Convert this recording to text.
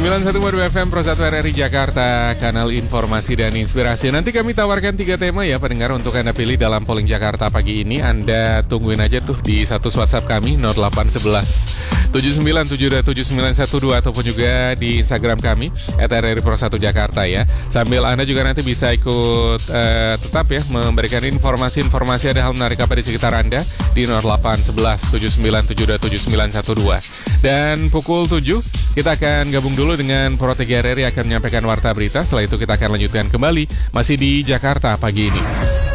91.2 FM Pro 1 RRI Jakarta, kanal informasi dan inspirasi. Nanti kami tawarkan 3 tema ya pendengar untuk Anda pilih dalam polling Jakarta pagi ini. Anda tungguin aja tuh di status WhatsApp kami 0811 79727912 ataupun juga di Instagram kami @RRI Pro 1 Jakarta ya. Sambil Anda juga nanti bisa ikut tetap ya memberikan informasi-informasi ada hal menarik apa di sekitar Anda di 0811 79727912. Dan pukul 7 kita akan gabung dulu dengan Pro 3 RRI akan menyampaikan warta berita. Setelah itu kita akan lanjutkan kembali masih di Jakarta pagi ini.